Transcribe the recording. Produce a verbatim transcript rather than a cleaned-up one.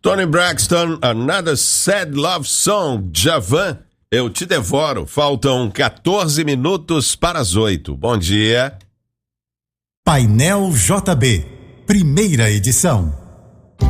Tony Braxton, Another Sad Love Song, Djavan, Eu Te Devoro. Faltam quatorze minutos para as oito. Bom dia. Painel J B, primeira edição.